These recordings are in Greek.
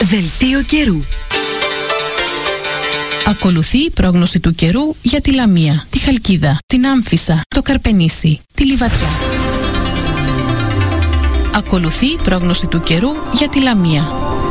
Δελτίο καιρού. Ακολουθεί η πρόγνωση του καιρού για τη Λαμία, τη Χαλκίδα, την Άμφισσα, το Καρπενήσι, τη Λιβαδιά. Ακολουθεί η πρόγνωση του καιρού για τη Λαμία.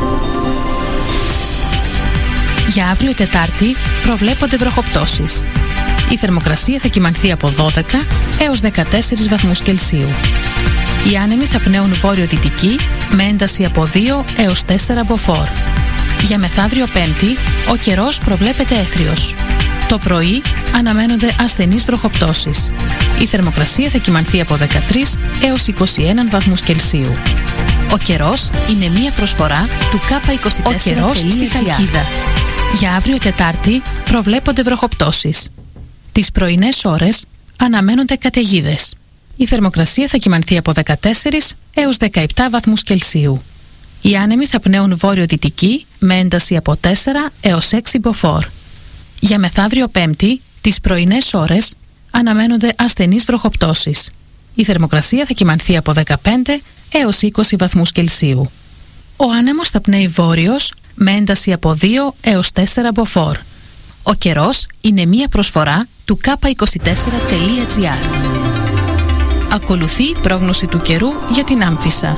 Για αύριο Τετάρτη προβλέπονται βροχοπτώσεις. Η θερμοκρασία θα κυμανθεί από 12 έως 14 βαθμούς Κελσίου. Οι άνεμοι θα πνέουν βόρειο-δυτική με ένταση από 2 έως 4 μποφόρ. Για μεθαύριο Πέμπτη, ο καιρός προβλέπεται έθριος. Το πρωί αναμένονται ασθενείς βροχοπτώσεις. Η θερμοκρασία θα κυμανθεί από 13 έως 21 βαθμούς Κελσίου. Ο καιρός είναι μία προσφορά του K24. Ο καιρός στη Χαλκίδα. Για αύριο Τετάρτη προβλέπονται βροχοπτώσεις. Τις πρωινές ώρες αναμένονται καταιγίδες. Η θερμοκρασία θα κυμανθεί από 14 έως 17 βαθμούς Κελσίου. Οι άνεμοι θα πνέουν βόρειο-δυτική με ένταση από 4 έως 6 μποφόρ. Για μεθαύριο Πέμπτη, τις πρωινές ώρες αναμένονται ασθενείς βροχοπτώσεις. Η θερμοκρασία θα κυμανθεί από 15 έως 20 βαθμούς Κελσίου. Ο άνεμος θα πνέει βόρειος με ένταση από 2 έως 4 μποφόρ. Ο καιρός είναι μία προσφορά του K24.gr. Ακολουθεί η πρόγνωση του καιρού για την Άμφισσα.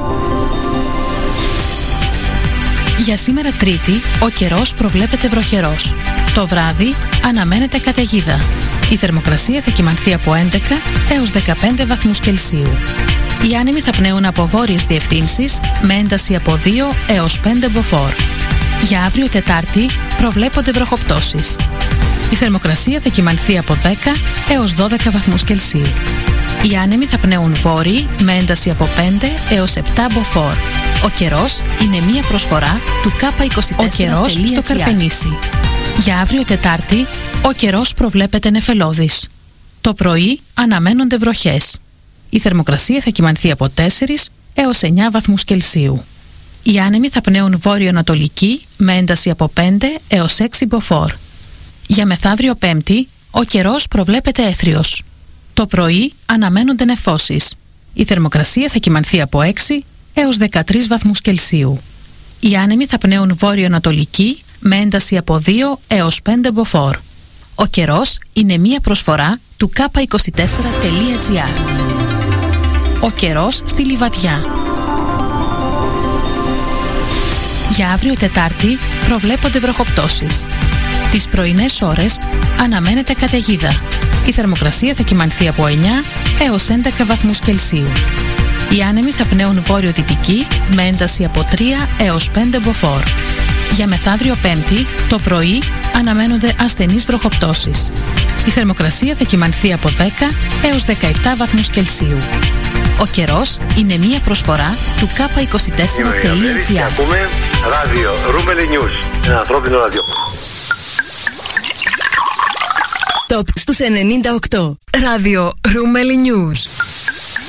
Για σήμερα Τρίτη, ο καιρός προβλέπεται βροχερός. Το βράδυ αναμένεται καταιγίδα. Η θερμοκρασία θα κυμανθεί από 11 έως 15 βαθμούς Κελσίου. Οι άνεμοι θα πνέουν από βόρειες διευθύνσεις με ένταση από 2 έως 5 μποφόρ. Για αύριο Τετάρτη προβλέπονται βροχοπτώσεις. Η θερμοκρασία θα κυμανθεί από 10 έως 12 βαθμούς Κελσίου. Οι άνεμοι θα πνέουν βόρειοι με ένταση από 5 έως 7 μποφόρ. Ο καιρός είναι μία προσφορά του K24. Ο καιρός στο Καρπενήσι. Για αύριο Τετάρτη, ο καιρός προβλέπεται νεφελώδης. Το πρωί αναμένονται βροχές. Η θερμοκρασία θα κυμανθεί από 4 έως 9 βαθμούς Κελσίου. Οι άνεμοι θα πνέουν βόρειο-ανατολική με ένταση από 5 έως 6 μποφόρ. Για μεθαύριο Πέμπτη, ο καιρός προβλέπεται έθριος. Το πρωί αναμένονται νεφώσεις. Η θερμοκρασία θα κυμανθεί από 6 έως 13 βαθμούς Κελσίου. Οι άνεμοι θα πνέουν βόρειο-ανατολική με ένταση από 2 έως 5 μποφόρ. Ο καιρός είναι μία προσφορά του K24.gr. Ο καιρός στη Λιβαδιά. Για αύριο Τετάρτη προβλέπονται βροχοπτώσεις. Τις πρωινές ώρες αναμένεται καταιγίδα. Η θερμοκρασία θα κυμανθεί από 9 έως 11 βαθμούς Κελσίου. Οι άνεμοι θα πνέουν βόρειο-δυτική με ένταση από 3 έως 5 μποφόρ. Για μεθαύριο Πέμπτη, το πρωί αναμένονται ασθενείς βροχοπτώσεις. Η θερμοκρασία θα κυμανθεί από 10 έως 17 βαθμούς Κελσίου. Ο καιρός είναι μία προσφορά του K24.gr. Ακούμε ράδιο Ρούμελι News, ένα ανθρώπινο ραδιόφωνο. Top στους 98. Ράδιο Ρούμελι News.